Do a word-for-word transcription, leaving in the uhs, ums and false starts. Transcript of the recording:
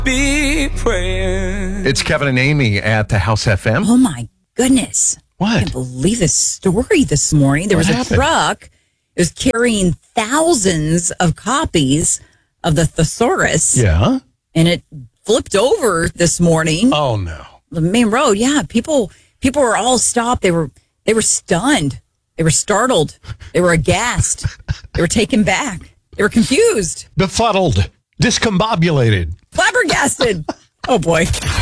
Be praying. It's Kevin and Amy at the House F M. Oh, my goodness. What? I can't believe this story this morning. There What was happened? a truck. It was carrying thousands of copies of the thesaurus. Yeah. And it flipped over this morning. Oh, no. The main road. Yeah. People people were all stopped. They were they were stunned. They were startled. They were aghast. They were taken back. They were confused. Befuddled. Discombobulated. Flabbergasted. Oh, boy.